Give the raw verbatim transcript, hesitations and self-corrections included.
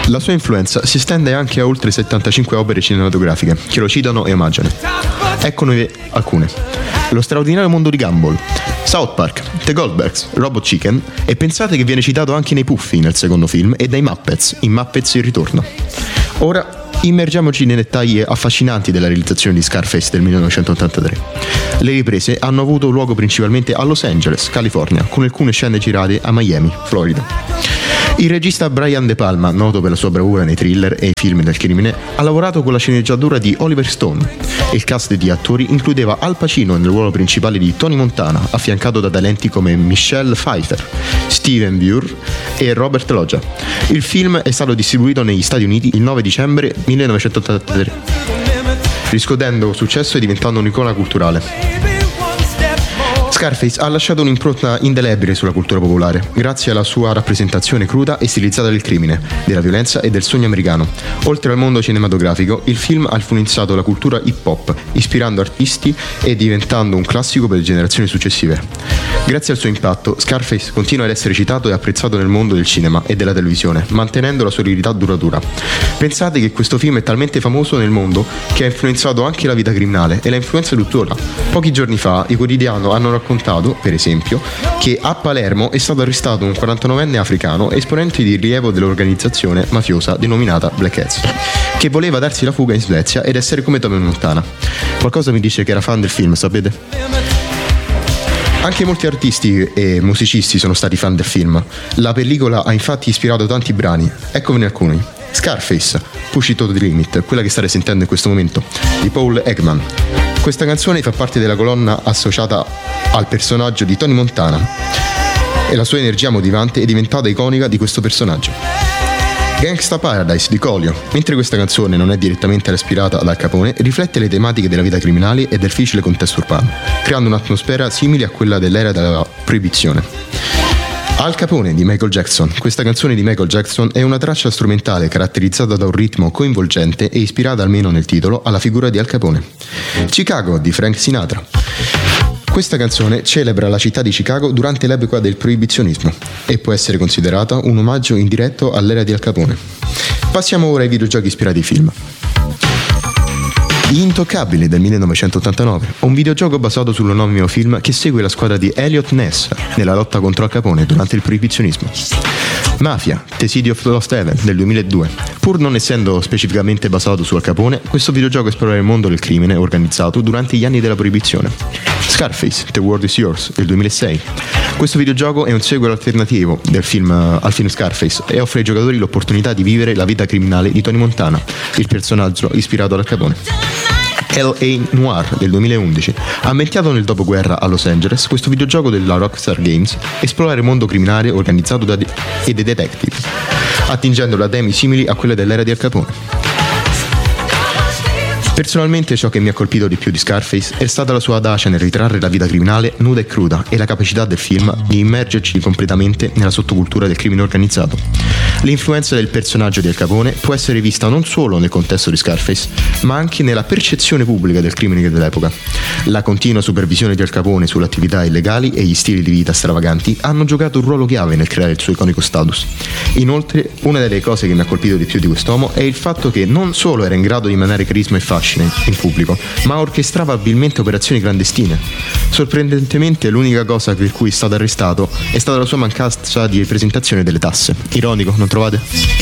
La sua influenza si estende anche a oltre settantacinque opere cinematografiche che lo citano e omaggiano. Eccone alcune: Lo straordinario mondo di Gumball, South Park, The Goldbergs, Robot Chicken, e pensate che viene citato anche nei Puffi nel secondo film e dai Muppets in Muppets il ritorno. Ora immergiamoci nei dettagli affascinanti della realizzazione di Scarface del millenovecentottantatré. Le riprese hanno avuto luogo principalmente a Los Angeles, California, con alcune scene girate a Miami, Florida. Il regista Brian De Palma, noto per la sua bravura nei thriller e i film del crimine, ha lavorato con la sceneggiatura di Oliver Stone. Il cast di attori includeva Al Pacino nel ruolo principale di Tony Montana, affiancato da talenti come Michelle Pfeiffer, Steven Burr e Robert Loggia. Il film è stato distribuito negli Stati Uniti il nove dicembre millenovecentottantatré, riscuotendo successo e diventando un'icona culturale. Scarface ha lasciato un'impronta indelebile sulla cultura popolare, grazie alla sua rappresentazione cruda e stilizzata del crimine, della violenza e del sogno americano. Oltre al mondo cinematografico, il film ha influenzato la cultura hip hop, ispirando artisti e diventando un classico per le generazioni successive. Grazie al suo impatto, Scarface continua ad essere citato e apprezzato nel mondo del cinema e della televisione, mantenendo la sua eredità duratura. Pensate che questo film è talmente famoso nel mondo che ha influenzato anche la vita criminale e la influenza tuttora. Pochi giorni fa i quotidiani hanno raccontato, per esempio, che a Palermo è stato arrestato un quarantanovenne africano esponente di rilievo dell'organizzazione mafiosa denominata Black Hats, che voleva darsi la fuga in Svezia ed essere come Tony Montana. Qualcosa mi dice che era fan del film, sapete? Anche molti artisti e musicisti sono stati fan del film. La pellicola ha infatti ispirato tanti brani. Eccovene alcuni: Scarface, Push It to the Limit, quella che state sentendo in questo momento, di Paul Ekman. Questa canzone fa parte della colonna associata al personaggio di Tony Montana e la sua energia motivante è diventata iconica di questo personaggio. Gangsta Paradise di Coolio. Mentre questa canzone non è direttamente ispirata ad Al Capone, riflette le tematiche della vita criminale e del difficile contesto urbano, creando un'atmosfera simile a quella dell'era della proibizione. Al Capone di Michael Jackson. Questa canzone di Michael Jackson è una traccia strumentale caratterizzata da un ritmo coinvolgente e ispirata, almeno nel titolo, alla figura di Al Capone. Chicago di Frank Sinatra. Questa canzone celebra la città di Chicago durante l'epoca del proibizionismo e può essere considerata un omaggio indiretto all'era di Al Capone. Passiamo ora ai videogiochi ispirati ai film. Gli Intoccabili del millenovecentottantanove, un videogioco basato sull'omonimo film che segue la squadra di Elliot Ness nella lotta contro Al Capone durante il proibizionismo. Mafia, The City of Lost Heaven del duemiladue. Pur non essendo specificamente basato su Al Capone, questo videogioco esplora il mondo del crimine organizzato durante gli anni della proibizione. Scarface, The World Is Yours del duemilasei. Questo videogioco è un sequel alternativo del film, uh, al film Scarface e offre ai giocatori l'opportunità di vivere la vita criminale di Tony Montana, il personaggio ispirato ad Al Capone. L A. Noir del duemilaundici. Ambientato nel dopoguerra a Los Angeles, questo videogioco della Rockstar Games esplora il mondo criminale organizzato da de- e dei detective, attingendo da temi simili a quelle dell'era di Al Capone. Personalmente ciò che mi ha colpito di più di Scarface è stata la sua audacia nel ritrarre la vita criminale nuda e cruda e la capacità del film di immergerci completamente nella sottocultura del crimine organizzato. L'influenza del personaggio di Al Capone può essere vista non solo nel contesto di Scarface, ma anche nella percezione pubblica del crimine dell'epoca. La continua supervisione di Al Capone sulle attività illegali e gli stili di vita stravaganti hanno giocato un ruolo chiave nel creare il suo iconico status. Inoltre, una delle cose che mi ha colpito di più di quest'uomo è il fatto che non solo era in grado di emanare carisma e fascino in pubblico, ma orchestrava abilmente operazioni clandestine. Sorprendentemente, l'unica cosa per cui è stato arrestato è stata la sua mancanza di presentazione delle tasse. Ironico, non trovate?